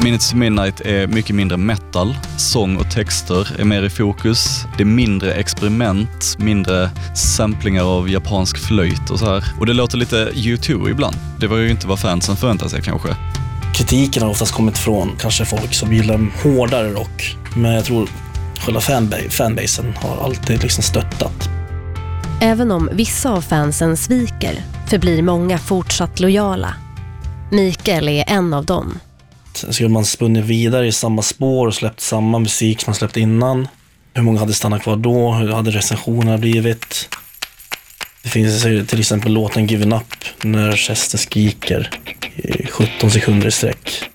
Minutes to Midnight är mycket mindre metal. Sång och texter är mer i fokus. Det är mindre experiment, mindre samplingar av japansk flöjt och så här. Och det låter lite U2 ibland. Det var ju inte vad fansen förväntade sig kanske. Kritiken har oftast kommit från kanske folk som gillar hårdare rock. Men jag tror själva fanbasen har alltid liksom stöttat. Även om vissa av fansen sviker förblir många fortsatt lojala. Mikael är en av dem. Skulle man spunnit vidare i samma spår och släppt samma musik som man släppt innan? Hur många hade stannat kvar då? Hur hade recensionerna blivit? Det finns till exempel låten Given Up när Chester skriker i 17 sekunder i sträck.